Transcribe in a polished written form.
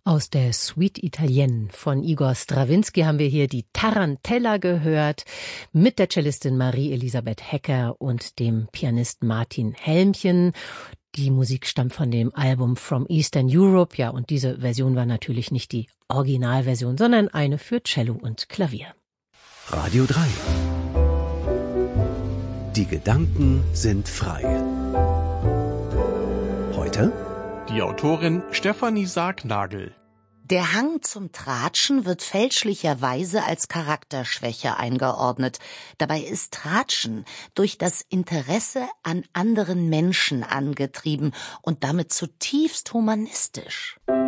Aus der Suite Italienne von Igor Strawinski haben wir hier die Tarantella gehört mit der Cellistin Marie-Elisabeth Hecker und dem Pianisten Martin Helmchen. Die Musik stammt von dem Album From Eastern Europe. Ja, und diese Version war natürlich nicht die Originalversion, sondern eine für Cello und Klavier. Radio 3. Die Gedanken sind frei. Heute die Autorin Stefanie Sargnagel. Der Hang zum Tratschen wird fälschlicherweise als Charakterschwäche eingeordnet. Dabei ist Tratschen durch das Interesse an anderen Menschen angetrieben und damit zutiefst humanistisch.